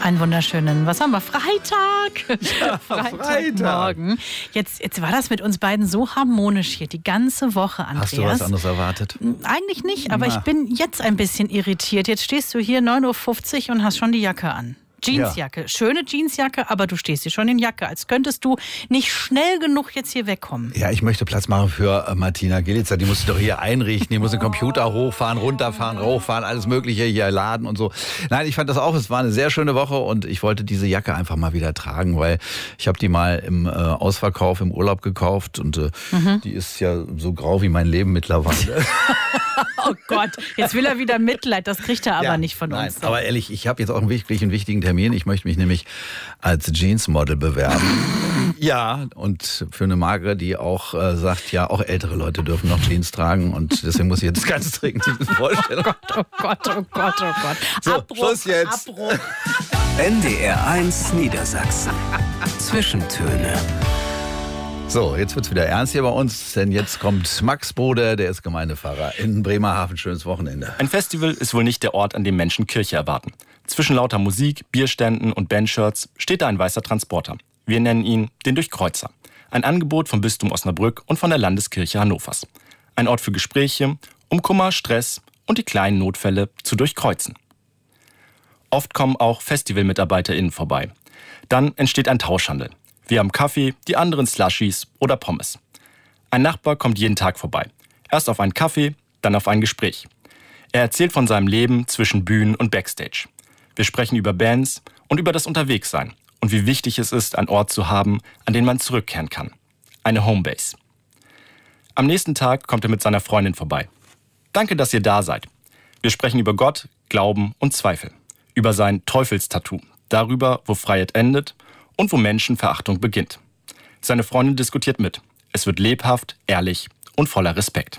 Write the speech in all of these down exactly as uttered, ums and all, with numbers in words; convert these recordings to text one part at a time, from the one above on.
Einen wunderschönen, was haben wir, Freitag? Ja, Freitagmorgen. Jetzt, jetzt war das mit uns beiden so harmonisch hier, die ganze Woche, Andreas. Hast du was anderes erwartet? Eigentlich nicht, aber Na. ich bin jetzt ein bisschen irritiert. Jetzt stehst du hier neun Uhr fünfzig und hast schon die Jacke an. Jeansjacke, ja. Schöne Jeansjacke, aber du stehst hier schon in Jacke, als könntest du nicht schnell genug jetzt hier wegkommen. Ja, ich möchte Platz machen für äh, Martina Gilitzer, die muss ich doch hier einrichten, die muss den Computer hochfahren, runterfahren, hochfahren, alles mögliche hier laden und so. Nein, ich fand das auch, es war eine sehr schöne Woche und ich wollte diese Jacke einfach mal wieder tragen, weil ich habe die mal im äh, Ausverkauf, im Urlaub gekauft und äh, mhm. die ist ja so grau wie mein Leben mittlerweile. Oh Gott, jetzt will er wieder Mitleid, das kriegt er aber ja, nicht von nein, uns. Aber ehrlich, ich habe jetzt auch einen wirklich einen wichtigen Termin. Ich möchte mich nämlich als Jeans-Model bewerben. Ja, und für eine Marke, die auch äh, sagt, ja, auch ältere Leute dürfen noch Jeans tragen und deswegen muss ich jetzt ganz dringend diese Vorstellung. Oh Gott, oh Gott, oh Gott, oh Gott. So, Abbruch, Schluss jetzt. Abbruch. N D R eins Niedersachsen. Zwischentöne. So, jetzt wird's wieder ernst hier bei uns, denn jetzt kommt Max Bode, der ist Gemeindepfarrer in Bremerhaven. Schönes Wochenende. Ein Festival ist wohl nicht der Ort, an dem Menschen Kirche erwarten. Zwischen lauter Musik, Bierständen und Bandshirts steht da ein weißer Transporter. Wir nennen ihn den Durchkreuzer. Ein Angebot vom Bistum Osnabrück und von der Landeskirche Hannovers. Ein Ort für Gespräche, um Kummer, Stress und die kleinen Notfälle zu durchkreuzen. Oft kommen auch FestivalmitarbeiterInnen vorbei. Dann entsteht ein Tauschhandel. Wir haben Kaffee, die anderen Slushies oder Pommes. Ein Nachbar kommt jeden Tag vorbei. Erst auf einen Kaffee, dann auf ein Gespräch. Er erzählt von seinem Leben zwischen Bühnen und Backstage. Wir sprechen über Bands und über das Unterwegssein und wie wichtig es ist, einen Ort zu haben, an den man zurückkehren kann. Eine Homebase. Am nächsten Tag kommt er mit seiner Freundin vorbei. Danke, dass ihr da seid. Wir sprechen über Gott, Glauben und Zweifel. Über sein Teufelstattoo. Darüber, wo Freiheit endet und wo Menschenverachtung beginnt. Seine Freundin diskutiert mit. Es wird lebhaft, ehrlich und voller Respekt.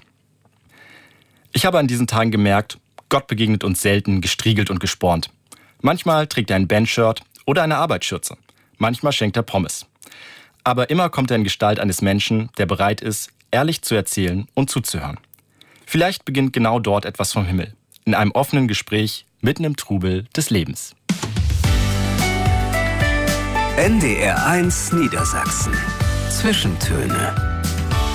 Ich habe an diesen Tagen gemerkt, Gott begegnet uns selten gestriegelt und gespornt. Manchmal trägt er ein Bandshirt oder eine Arbeitsschürze. Manchmal schenkt er Pommes. Aber immer kommt er in Gestalt eines Menschen, der bereit ist, ehrlich zu erzählen und zuzuhören. Vielleicht beginnt genau dort etwas vom Himmel. In einem offenen Gespräch, mitten im Trubel des Lebens. N D R eins Niedersachsen. Zwischentöne.